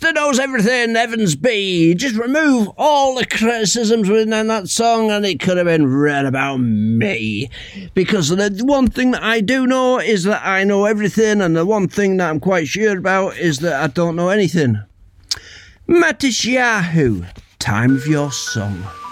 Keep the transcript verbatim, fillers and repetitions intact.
Mister Knows Everything, Evans B. Just remove all the criticisms within that song and it could have been read about me. Because the one thing that I do know is that I know everything, and the one thing that I'm quite sure about is that I don't know anything. Matisyahu, time of your song.